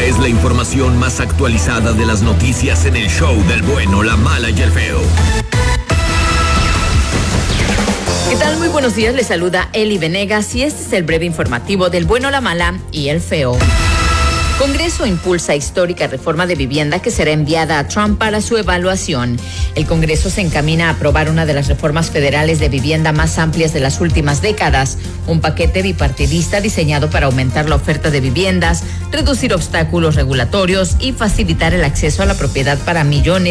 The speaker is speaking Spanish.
Esta es la información más actualizada de las noticias en el show del bueno, la mala y el feo. ¿Qué tal? Muy buenos días, les saluda Eli Venegas y este es el breve informativo del bueno, la mala y el feo. Congreso impulsa histórica reforma de vivienda que será enviada a Trump para su evaluación. El Congreso se encamina a aprobar una de las reformas federales de vivienda más amplias de las últimas décadas, un paquete bipartidista diseñado para aumentar la oferta de viviendas, reducir obstáculos regulatorios y facilitar el acceso a la propiedad para millones